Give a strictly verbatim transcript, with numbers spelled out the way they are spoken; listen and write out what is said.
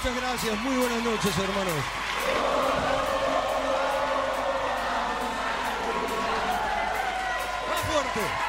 Muchas gracias, muy buenas noches, hermanos. Más fuerte.